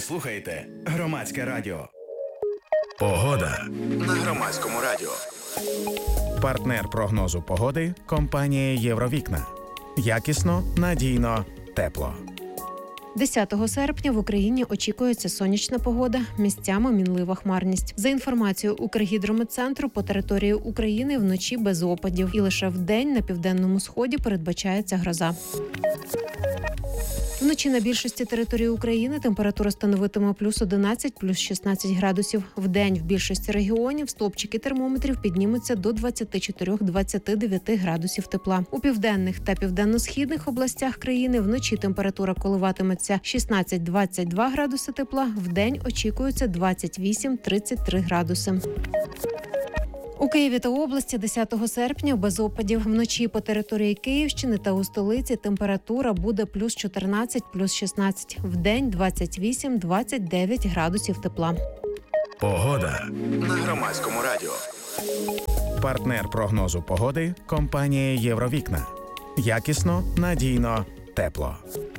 слухаєте Громадське радіо. Погода на Громадському радіо. Партнер прогнозу погоди – компанія «Євровікна». Якісно, надійно, тепло. 10 серпня в Україні очікується сонячна погода, місцями мінлива хмарність. За інформацією Укргідрометцентру, по території України вночі без опадів. І лише вдень на південному сході передбачається гроза. Вночі на більшості території України температура становитиме плюс 11, плюс 16 градусів. Вдень в більшості регіонів стовпчики термометрів піднімуться до 24-29 градусів тепла. У південних та південно-східних областях країни вночі температура коливатиметься 16-22 градуси тепла, вдень очікується 28-33 градуси. У Києві та області 10 серпня без опадів. Вночі по території Київщини та у столиці температура буде плюс 14, плюс 16. Вдень 28-29 градусів тепла. Погода на Громадському радіо. Партнер прогнозу погоди – компанія «Євровікна». Якісно, надійно, тепло.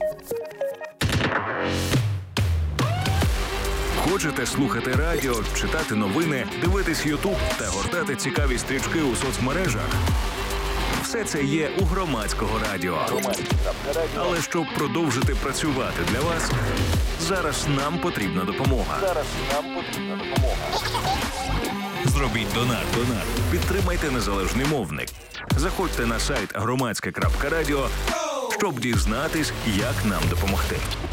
Хочете слухати радіо, читати новини, дивитись Ютуб та гортати цікаві стрічки у соцмережах? Все це є у Громадського радіо. Але щоб продовжити працювати для вас, зараз нам потрібна допомога. Зробіть донат. Підтримайте незалежний мовник. Заходьте на сайт громадське.радіо, щоб дізнатись, як нам допомогти.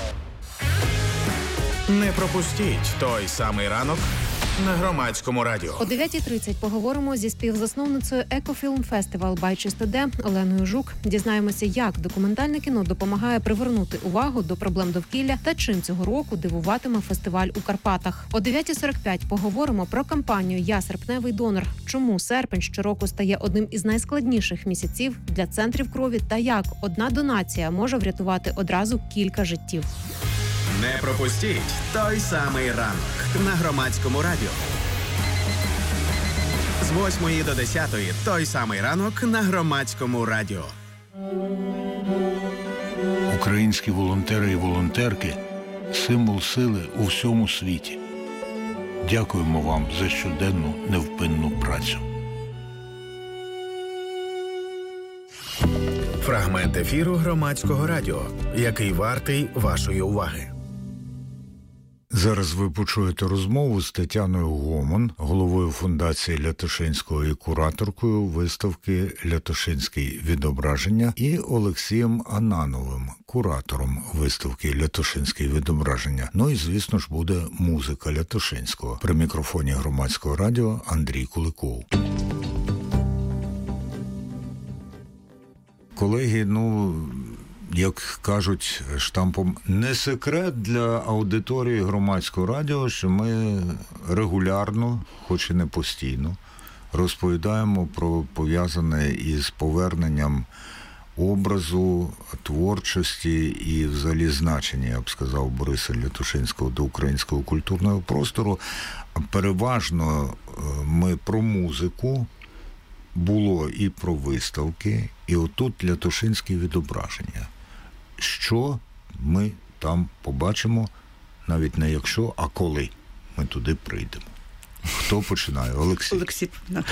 Не пропустіть той самий ранок на Громадському радіо. О 9:30 поговоримо зі співзасновницею Екофільм-фестивал «Байчистоде» Оленою Жук. Дізнаємося, як документальне кіно допомагає привернути увагу до проблем довкілля та чим цього року дивуватиме фестиваль у Карпатах. О 9:45 поговоримо про кампанію «Я серпневий донор». Чому серпень щороку стає одним із найскладніших місяців для центрів крові та як одна донація може врятувати одразу кілька життів. Не пропустіть той самий ранок на Громадському радіо. З 8 до 10 той самий ранок на Громадському радіо. Українські волонтери і волонтерки – символ сили у всьому світі. Дякуємо вам за щоденну невпинну працю. Фрагмент ефіру Громадського радіо, який вартий вашої уваги. Зараз ви почуєте розмову з Тетяною Гомон, головою фундації Лятошинського і кураторкою виставки «Лятошинський відображення», і Олексієм Анановим, куратором виставки «Лятошинський відображення». Ну і, звісно ж, буде музика Лятошинського. При мікрофоні Громадського радіо Андрій Куликов. Колеги, як кажуть штампом, не секрет для аудиторії Громадського радіо, що ми регулярно, хоч і не постійно, розповідаємо про пов'язане із поверненням образу, творчості і взагалі значення, я б сказав, Бориса Лятошинського до українського культурного простору. Переважно ми про музику, було і про виставки, і отут Лятошинське відображення. Що ми там побачимо, навіть не якщо, а коли ми туди прийдемо. Хто починає? Олексій. Олексій.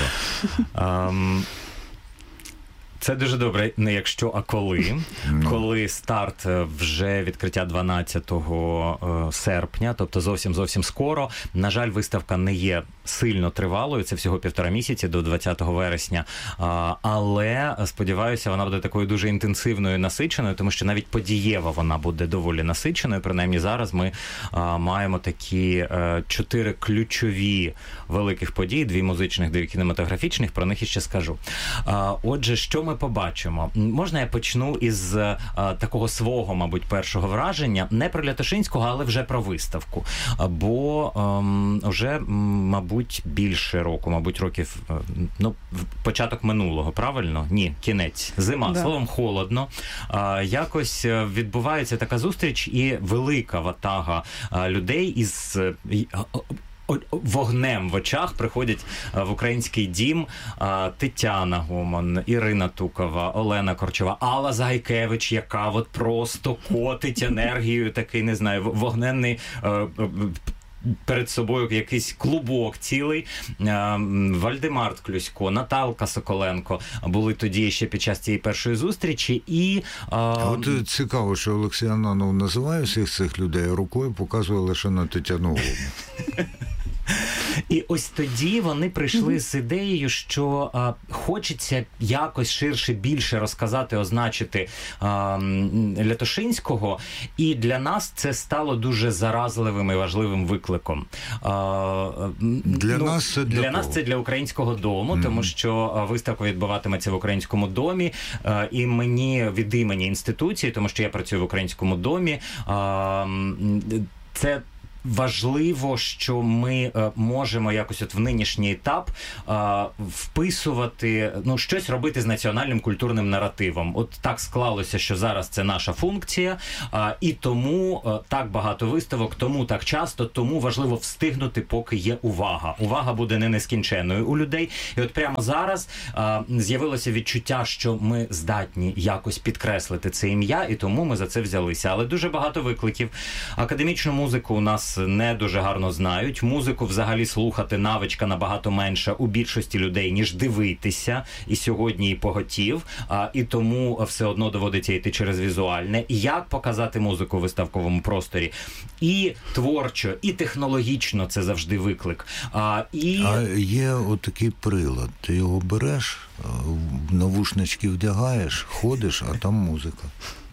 Це дуже добре, не якщо, а коли. Коли старт вже відкриття 12 серпня, тобто зовсім скоро. На жаль, виставка не є сильно тривалою, це всього 1,5 місяці до 20 вересня. Але, сподіваюся, вона буде такою дуже інтенсивною, насиченою, тому що навіть подієва вона буде доволі насиченою. Принаймні зараз ми маємо такі 4 ключові великих події, 2 музичних, 2 кінематографічних, про них іще скажу. Отже, що ми побачимо? Можна я почну із такого свого, мабуть, першого враження, не про Лятошинського, але вже про виставку. Бо вже, мабуть, більше року, мабуть, років, початок минулого, правильно? Ні, кінець. Зима. Да. Словом, холодно. Якось відбувається така зустріч і велика ватага людей із вогнем в очах приходять в український дім Тетяна Гоман, Ірина Тукова, Олена Корчова, Алла Загайкевич, яка от просто котить енергією, такий, не знаю, вогненний перед собою якийсь клубок цілий. Вальдемар Клюсько, Наталка Соколенко були тоді ще під час цієї першої зустрічі. І от цікаво, що Олексій Ананов називає всіх цих людей, рукою показує лише на Тетяну Гоман. І ось тоді вони прийшли з ідеєю, що хочеться якось ширше, більше розказати, означити Лятошинського, і для нас це стало дуже заразливим і важливим викликом. Для нас це для Українського дому, тому що виставка відбуватиметься в Українському домі, і мені від імені інституції, тому що я працюю в Українському домі, це важливо, що ми можемо якось от в нинішній етап вписувати, щось робити з національним культурним наративом. От так склалося, що зараз це наша функція, і тому так багато виставок, тому так часто, тому важливо встигнути, поки є увага. Увага буде не нескінченною у людей. І от прямо зараз з'явилося відчуття, що ми здатні якось підкреслити це ім'я, і тому ми за це взялися. Але дуже багато викликів. Академічну музику у нас не дуже гарно знають. Музику взагалі слухати навичка набагато менша у більшості людей, ніж дивитися. І сьогодні і поготів. І тому все одно доводиться йти через візуальне. Як показати музику в виставковому просторі? І творчо, і технологічно це завжди виклик. А є отакий прилад. Ти його береш, навушнички вдягаєш, ходиш, а там музика.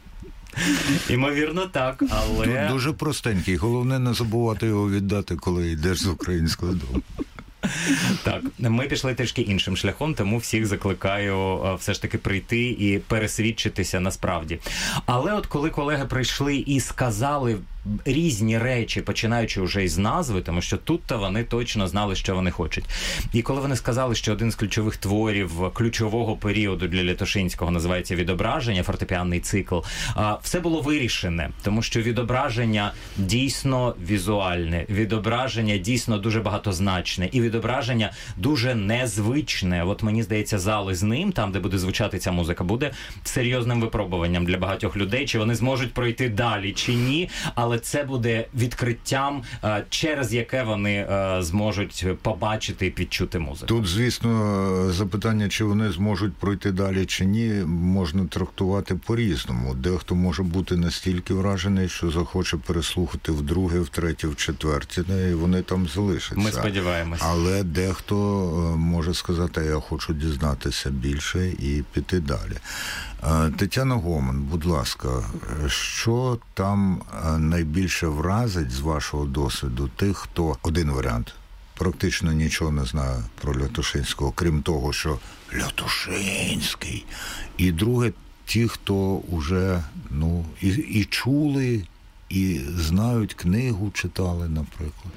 Імовірно, так, але... Тут дуже простенький. Головне не забувати його віддати, коли йдеш з Українського дому. Так, ми пішли трішки іншим шляхом, тому всіх закликаю все ж таки прийти і пересвідчитися насправді. Але от коли колеги прийшли і сказали різні речі, починаючи вже із назви, тому що тут-то вони точно знали, що вони хочуть. І коли вони сказали, що один з ключових творів ключового періоду для Лятошинського називається «Відображення», фортепіанний цикл, все було вирішене, тому що відображення дійсно візуальне, відображення дійсно дуже багатозначне, і відображення дуже незвичне. От мені здається, зал із ним, там, де буде звучати ця музика, буде серйозним випробуванням для багатьох людей, чи вони зможуть пройти далі, чи ні, але це буде відкриттям, через яке вони зможуть побачити і відчути музику. Тут, звісно, запитання, чи вони зможуть пройти далі, чи ні, можна трактувати по-різному. Дехто може бути настільки вражений, що захоче переслухати вдруге, втретє, вчетверте, і вони там залишаться. Ми сподіваємося. Але дехто може сказати, я хочу дізнатися більше і піти далі. Тетяна Гоман, будь ласка, що там найбільше вразить з вашого досвіду тих, хто, один варіант, практично нічого не знає про Лятошинського, крім того, що Лятошинський. І друге, ті, хто вже і чули, і знають книгу, читали, наприклад.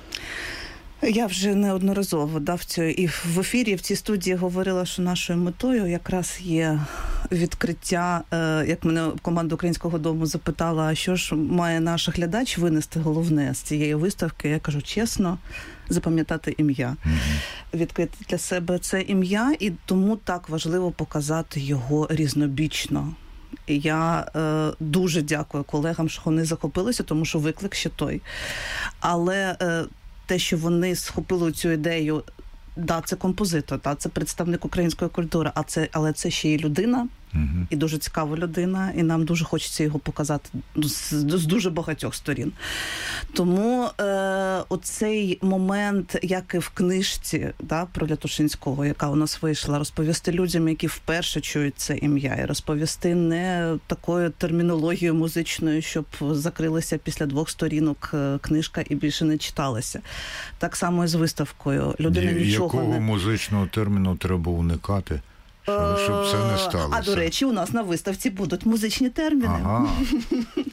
Я вже неодноразово і в ефірі, і в цій студії говорила, що нашою метою якраз є відкриття, як мене команда Українського дому запитала, а що ж має наш глядач винести головне з цієї виставки, я кажу чесно, запам'ятати ім'я. Відкрити для себе це ім'я, і тому так важливо показати його різнобічно. Я дуже дякую колегам, що вони захопилися, тому що виклик ще той. Але те, що вони схопили цю ідею, це композитор, це представник української культури, але це ще й людина, і дуже цікава людина, і нам дуже хочеться його показати з дуже багатьох сторін. Тому оцей момент, як і в книжці про Лятошинського, яка у нас вийшла, розповісти людям, які вперше чують це ім'я, і розповісти не такою термінологією музичною, щоб закрилася після 2 сторінок книжка і більше не читалася. Так само і з виставкою. Людина Якого музичного терміну треба уникати? Щоб це не сталося. А, до речі, у нас на виставці будуть музичні терміни. Ага.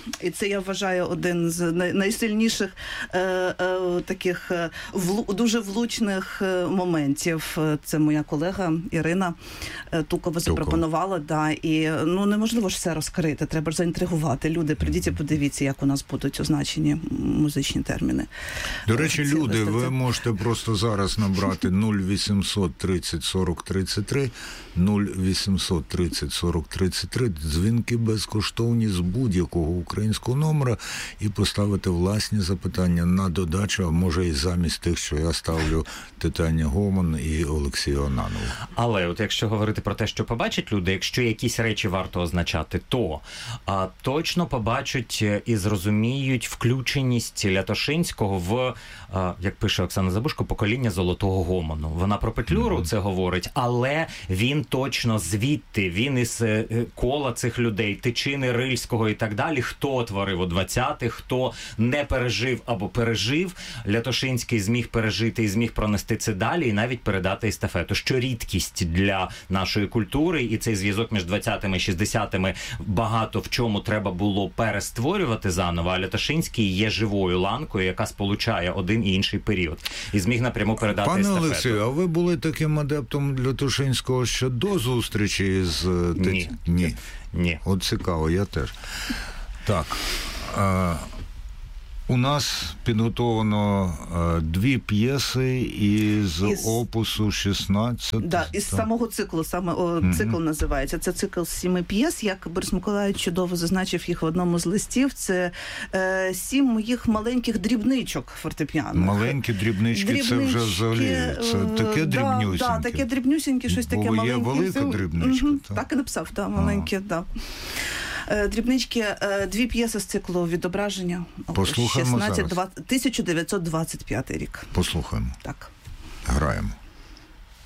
І це, я вважаю, один з найсильніших таких дуже влучних моментів. Це моя колега Ірина Тукова запропонувала. Да, і неможливо ж все розкрити, треба ж заінтригувати. Люди, прийдіть і подивіться, як у нас будуть означені музичні терміни. До речі, люди, ви можете просто зараз набрати 0800 30 40 33, 0800 30 40 33, дзвінки безкоштовні з будь-якого українського номера і поставити власні запитання на додачу, а може і замість тих, що я ставлю Тетяні Гоман і Олексію Ананову. Але от якщо говорити про те, що побачать люди, якщо якісь речі варто означати, то точно побачать і зрозуміють включеність Лятошинського в, як пише Оксана Забушко, покоління золотого гомону. Вона про Петлюру це говорить, але він точно звідти, він із кола цих людей, Тичини, Рильського і так далі, хто творив у 20-х, хто не пережив або пережив, Лятошинський зміг пережити і зміг пронести це далі і навіть передати естафету, що рідкість для нашої культури, і цей зв'язок між 20-ми і 60-ми багато в чому треба було перестворювати заново, а Лятошинський є живою ланкою, яка сполучає один і інший період. І зміг напряму передати естафету. Пане Олексію, а ви були таким адептом Лятошинського ще до зустрічі з... Ні. От цікаво, я теж. Так. У нас підготовлено 2 п'єси із опусу 16. Да, із самого циклу, цикл називається. Це цикл з 7 п'єс, як Борис Миколаївич чудово зазначив їх в одному з листів. Це 7 моїх маленьких дрібничок фортепіано. Маленькі дрібнички, це вже взагалі, це таке дрібнюсіньке. Так, таке дрібнюсіньке, щось таке маленьке. Бо є велика дрібничка. Так і написав, маленьке, так. Дрібнички, 2 п'єси з циклу «Відображення». Послухаємо 1925 рік. Послухаємо. Так. Граємо.